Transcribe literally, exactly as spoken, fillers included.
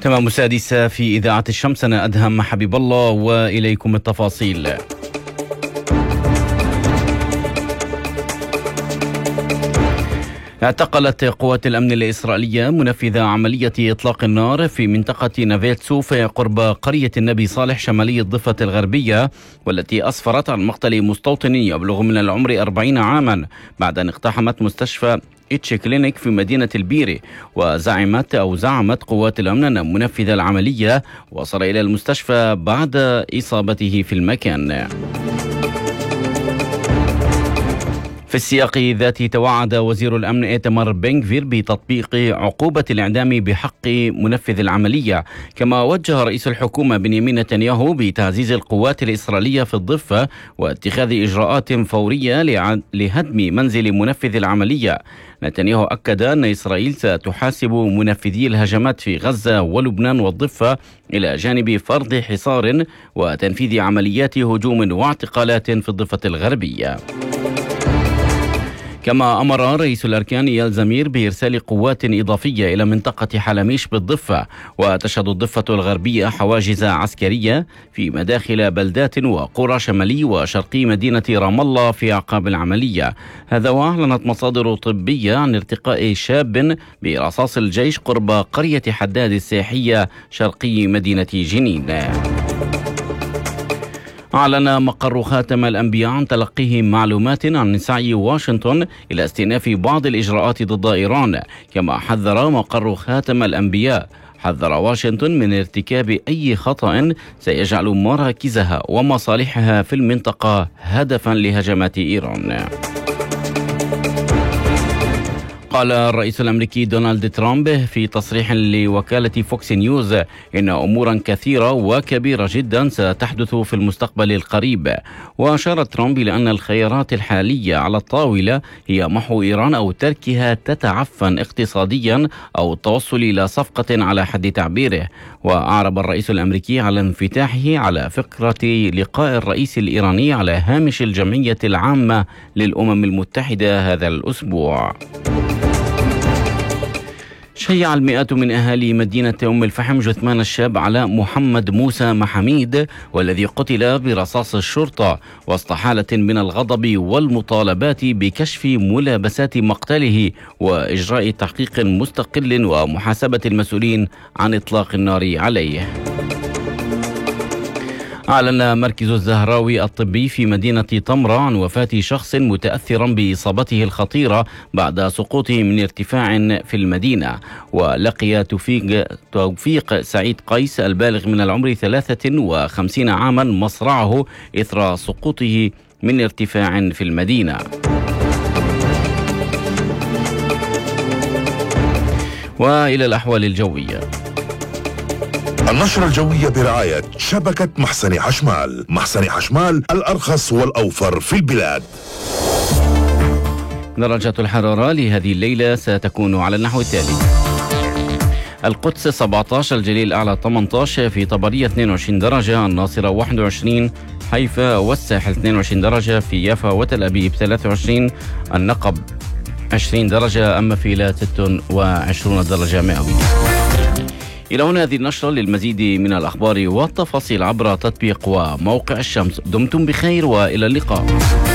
تمام السادسة في إذاعة الشمس، أنا أدهم حبيب الله وإليكم التفاصيل. اعتقلت قوات الأمن الإسرائيلية منفذ عملية إطلاق النار في منطقة نافيتسوف قرب قرية النبي صالح شمالي الضفة الغربية، والتي أسفرت عن مقتل مستوطن يبلغ من العمر أربعين عاما بعد أن اقتحمت مستشفى إتش كلينيك في مدينة البيري. وزعمت أو زعمت قوات الأمن أن منفذ العملية وصل إلى المستشفى بعد إصابته في المكان. في السياق ذاته توعد وزير الأمن إيتمار بن غفير بتطبيق عقوبة الإعدام بحق منفذ العملية، كما وجه رئيس الحكومة بنيامين نتنياهو بتعزيز القوات الإسرائيلية في الضفة واتخاذ إجراءات فورية لهدم منزل منفذ العملية. نتنياهو أكد أن إسرائيل ستحاسب منفذي الهجمات في غزة ولبنان والضفة، إلى جانب فرض حصار وتنفيذ عمليات هجوم واعتقالات في الضفة الغربية. كما أمر رئيس الأركان إيال زمير بإرسال قوات إضافية إلى منطقة حلميش بالضفة. وتشهد الضفة الغربية حواجز عسكرية في مداخل بلدات وقرى شمالي وشرقي مدينة رام الله في أعقاب العملية. هذا وأعلنت مصادر طبية عن ارتقاء شاب برصاص الجيش قرب قرية حداد السياحية شرقي مدينة جنين. أعلن مقر خاتم الأنبياء عن تلقيه معلومات عن سعي واشنطن إلى استئناف بعض الإجراءات ضد إيران. كما حذر مقر خاتم الأنبياء حذر واشنطن من ارتكاب أي خطأ سيجعل مراكزها ومصالحها في المنطقة هدفا لهجمات إيران. قال الرئيس الأمريكي دونالد ترامب في تصريح لوكالة فوكس نيوز إن أمورا كثيرة وكبيرة جدا ستحدث في المستقبل القريب. وأشار ترامب إلى أن الخيارات الحالية على الطاولة هي محو إيران أو تركها تتعفن اقتصاديا أو التوصل إلى صفقة على حد تعبيره. وأعرب الرئيس الأمريكي على انفتاحه على فكرة لقاء الرئيس الإيراني على هامش الجمعية العامة للأمم المتحدة هذا الأسبوع. شيع المئات من أهالي مدينة أم الفحم جثمان الشاب علاء محمد موسى محميد، والذي قتل برصاص الشرطة، وسط حالة من الغضب والمطالبات بكشف ملابسات مقتله وإجراء تحقيق مستقل ومحاسبة المسؤولين عن إطلاق النار عليه. أعلن مركز الزهراوي الطبي في مدينة طمرة عن وفاة شخص متأثرا بإصابته الخطيرة بعد سقوطه من ارتفاع في المدينة. ولقي توفيق, توفيق سعيد قيس البالغ من العمر ثلاثة وخمسين عاما مصرعه إثر سقوطه من ارتفاع في المدينة. وإلى الأحوال الجوية. النشرة الجوية برعاية شبكة محسن حشمال. محسن حشمال الأرخص والأوفر في البلاد. درجة الحرارة لهذه الليلة ستكون على النحو التالي: القدس سبعة عشر، الجليل الأعلى ثمانية عشر، في طبرية اثنين وعشرين درجة، الناصرة واحد وعشرين، حيفا والساحل اثنين وعشرين درجة، في يافا وتل أبيب ثلاثة وعشرين، النقب عشرين درجة، أما في لا ستة وعشرين درجة مئوية. إلى هنا هذه النشرة. للمزيد من الأخبار والتفاصيل عبر تطبيق وموقع الشمس. دمتم بخير وإلى اللقاء.